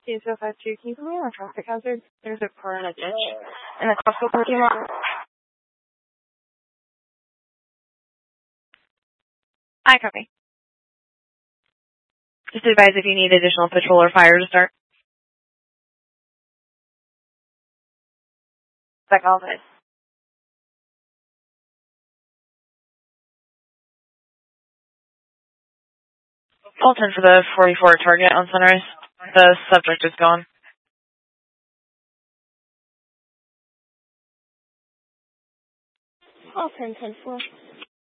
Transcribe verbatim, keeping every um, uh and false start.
T S O five two, can you put me on a traffic hazard? There's a car in a ditch in the Costco parking lot. I copy. Just advise if you need additional patrol or fire to start. Back all of it. Fulton for the forty-four target on Sunrise. The subject is gone. All ten ten four.